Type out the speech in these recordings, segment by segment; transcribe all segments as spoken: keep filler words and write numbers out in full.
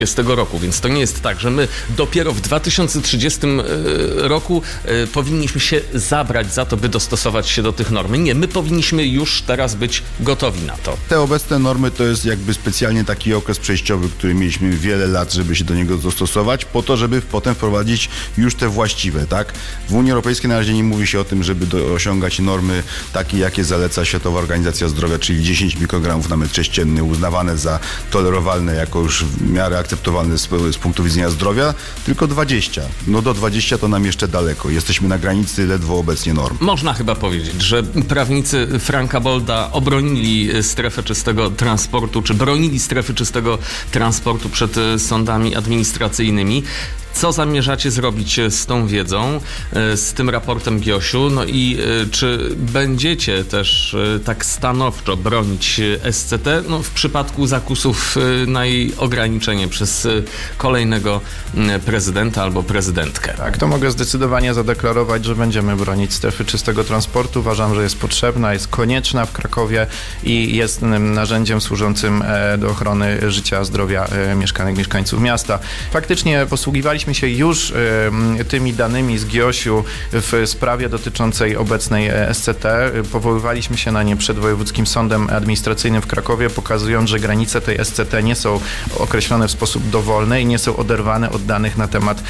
trzydziestego roku, więc to nie jest tak, że my dopiero w dwa tysiące trzydziestym roku powinniśmy się zabrać za to, by dostosować się do tych norm. Nie, my powinniśmy już teraz być gotowi na to. Te obecne normy to jest jakby specjalnie taki okres przejściowy, który mieliśmy wiele lat, żeby się do niego dostosować, po to, żeby potem wprowadzić już te właściwe, tak? W Unii Europejskiej na razie nie mówi się o tym, żeby do, osiągać normy takie, jakie zaleca Światowa Organizacja Zdrowia, czyli dziesięć mikrogramów na metr sześcienny, uznawane za tolerowalne jako już w miarę akceptowalne z, z punktu widzenia zdrowia, tylko dwadzieścia. No do dwudziestu to nam jeszcze daleko. Jesteśmy na granicy ledwo obecnie norm. Można chyba powiedzieć, że prawnicy Franka Bolda obronili strefę czystego transportu, czy bronili strefy czystego transportu przed sądami administracyjnymi. Co zamierzacie zrobić z tą wiedzą, z tym raportem GIOŚ-u? No i czy będziecie też tak stanowczo bronić S C T no, w przypadku zakusów na jej ograniczenie przez kolejnego prezydenta albo prezydentkę? Tak, to mogę zdecydowanie zadeklarować, że będziemy bronić strefy czystego transportu. Uważam, że jest potrzebna, jest konieczna w Krakowie i jest narzędziem służącym do ochrony życia, zdrowia mieszkanek, mieszkańców miasta. Faktycznie posługiwaliśmy się już y, tymi danymi z GIOŚ-u w sprawie dotyczącej obecnej S C T. Powoływaliśmy się na nie przed Wojewódzkim Sądem Administracyjnym w Krakowie, pokazując, że granice tej S C T nie są określone w sposób dowolny i nie są oderwane od danych na temat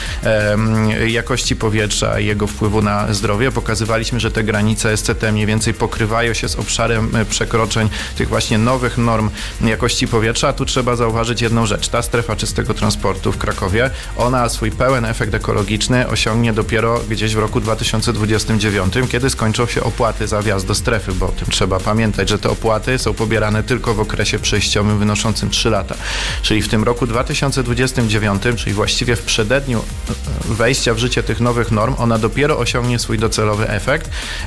y, jakości powietrza i jego wpływu na zdrowie. Pokazywaliśmy, że te granice S C T mniej więcej pokrywają się z obszarem przekroczeń tych właśnie nowych norm jakości powietrza. A tu trzeba zauważyć jedną rzecz. Ta strefa czystego transportu w Krakowie, ona swój pełen efekt ekologiczny osiągnie dopiero gdzieś w roku dwa tysiące dwudziestym dziewiątym, kiedy skończą się opłaty za wjazd do strefy, bo o tym trzeba pamiętać, że te opłaty są pobierane tylko w okresie przejściowym wynoszącym trzy lata. Czyli w tym roku dwa tysiące dwudziestym dziewiątym, czyli właściwie w przededniu wejścia w życie tych nowych norm, ona dopiero osiągnie swój docelowy efekt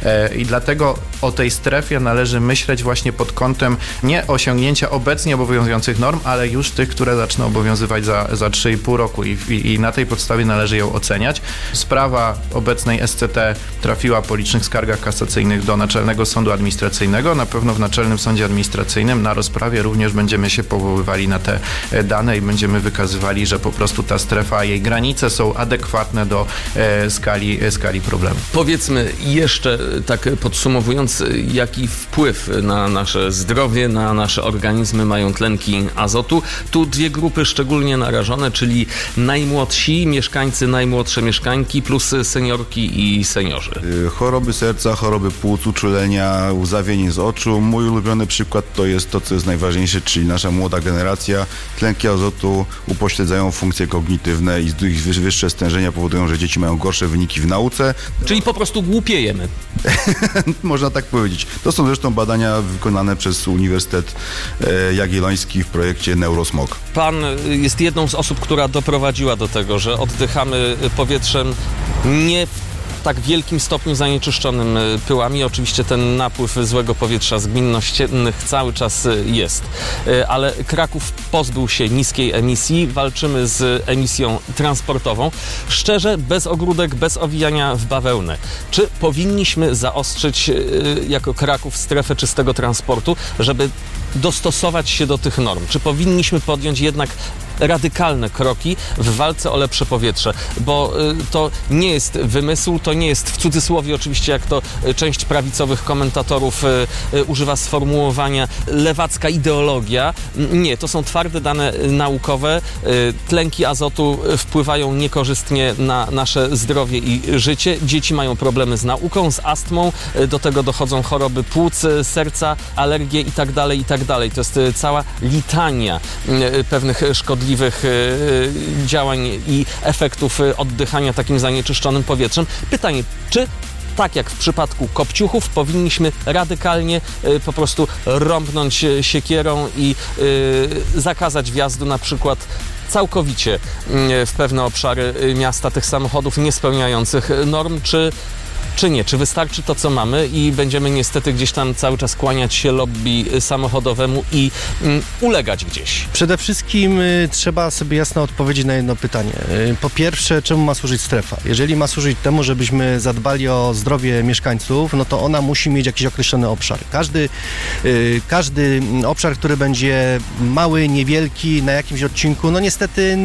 i dlatego o tej strefie należy myśleć właśnie pod kątem nie osiągnięcia obecnie obowiązujących norm, ale już tych, które zaczną obowiązywać za, za trzy i pół roku i, i, i na tej podstawie należy ją oceniać. Sprawa obecnej S C T trafiła po licznych skargach kasacyjnych do Naczelnego Sądu Administracyjnego. Na pewno w Naczelnym Sądzie Administracyjnym na rozprawie również będziemy się powoływali na te dane i będziemy wykazywali, że po prostu ta strefa, jej granice są adekwatne do e, skali, e, skali problemu. Powiedzmy jeszcze tak podsumowując, jaki wpływ na nasze zdrowie, na nasze organizmy mają tlenki azotu. Tu dwie grupy szczególnie narażone, czyli najmłodsi mieszkańcy, najmłodsze mieszkańki plus seniorki i seniorzy. Choroby serca, choroby płuc, uczulenia, łzawienie z oczu. Mój ulubiony przykład to jest to, co jest najważniejsze, czyli nasza młoda generacja. Tlenki azotu upośledzają funkcje kognitywne i ich wyższe stężenia powodują, że dzieci mają gorsze wyniki w nauce. Czyli po prostu głupiejemy. Można tak powiedzieć. To są zresztą badania wykonane przez Uniwersytet Jagielloński w projekcie Neurosmog. Pan jest jedną z osób, która doprowadziła do tego, że oddychamy powietrzem nie w tak wielkim stopniu zanieczyszczonym pyłami. Oczywiście ten napływ złego powietrza z gmin ościennych cały czas jest. Ale Kraków pozbył się niskiej emisji. Walczymy z emisją transportową. Szczerze, bez ogródek, bez owijania w bawełnę. Czy powinniśmy zaostrzyć jako Kraków strefę czystego transportu, żeby dostosować się do tych norm? Czy powinniśmy podjąć jednak radykalne kroki w walce o lepsze powietrze? Bo y, to nie jest wymysł, to nie jest w cudzysłowie oczywiście, jak to część prawicowych komentatorów y, y, używa sformułowania lewacka ideologia. Nie, to są twarde dane naukowe. Y, tlenki azotu wpływają niekorzystnie na nasze zdrowie i życie. Dzieci mają problemy z nauką, z astmą, y, do tego dochodzą choroby płuc, serca, alergie i tak dalej, i tak dalej. To jest y, cała litania y, pewnych szkodliwych działań i efektów oddychania takim zanieczyszczonym powietrzem. Pytanie, czy tak jak w przypadku kopciuchów powinniśmy radykalnie y, po prostu rąbnąć siekierą i y, zakazać wjazdu na przykład całkowicie y, w pewne obszary miasta tych samochodów niespełniających norm, czy czy nie? Czy wystarczy to, co mamy i będziemy niestety gdzieś tam cały czas kłaniać się lobby samochodowemu i mm, ulegać gdzieś? Przede wszystkim y, trzeba sobie jasno odpowiedzieć na jedno pytanie. Y, po pierwsze, czemu ma służyć strefa? Jeżeli ma służyć temu, żebyśmy zadbali o zdrowie mieszkańców, no to ona musi mieć jakiś określony obszar. Każdy, y, każdy obszar, który będzie mały, niewielki, na jakimś odcinku, no niestety